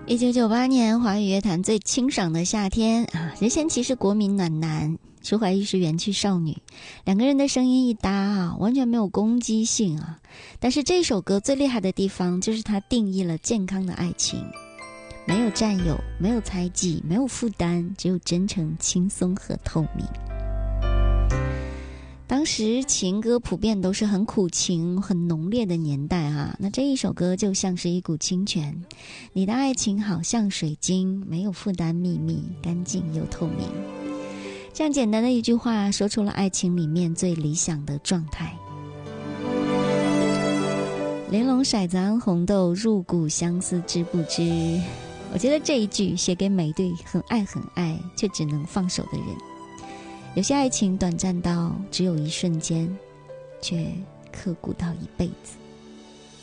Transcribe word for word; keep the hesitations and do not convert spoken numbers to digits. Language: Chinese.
一九九八年华语乐坛最清爽的夏天啊，任贤齐是国民暖男，舒怀钰是元气少女，两个人的声音一搭啊，完全没有攻击性啊。但是这首歌最厉害的地方就是它定义了健康的爱情，没有占有，没有猜忌，没有负担，只有真诚、轻松和透明。当时情歌普遍都是很苦情很浓烈的年代啊，那这一首歌就像是一股清泉，你的爱情好像水晶，没有负担，秘密，干净又透明。这样简单的一句话说出了爱情里面最理想的状态。玲珑骰子安红豆，入骨相思知不知。我觉得这一句写给每对很爱很爱却只能放手的人。有些爱情短暂到只有一瞬间，却刻骨到一辈子。